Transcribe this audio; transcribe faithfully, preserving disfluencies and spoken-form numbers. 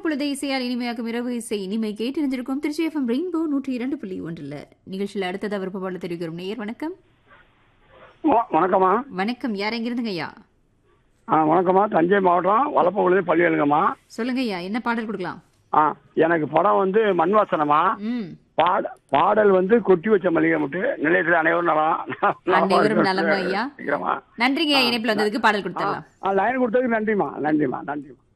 பொழுது இசையால் இனிமையாக்கும் இரவு இசை இனிமை கேட்டு இருந்திருக்கும் திருச்சி எஃப்எம் ரெயின்போ நூற்றி இரண்டு புள்ளி ஒன்றில் நிகழ்ச்சியில் அடுத்தது விருப்பப்பாடல தெரிவிக்கிறோம். நேயர் வணக்கம். வ- வணக்கம்மா. வணக்கம். யார் எங்கிருந்துங்க ஐயா? ஆ வணக்கம்மா. தஞ்சை மாவட்டம் வலப்பகுதி பள்ளியலுங்கம்மா. சொல்லுங்க ஐயா, என்ன பாடல் கொடுக்கலாம்? ஆ எனக்கு படம் வந்து மண்வாசனமா. ம் பாட பாடல் வந்து கொட்டி வச்ச மல்லிகை முட்டு. நிலையத்தில் அனைவரும் நலம். அனைவரும் நலமா ஐயா? சீக்கிரமா. நன்றிங்க ஐயா, இணைப்பில் வந்ததுக்கு பாடல் கொடுத்துடலாம். ஆ லைன் கொடுத்ததுக்கு நன்றிம்மா. நன்றிம்மா. நன்றிம்மா.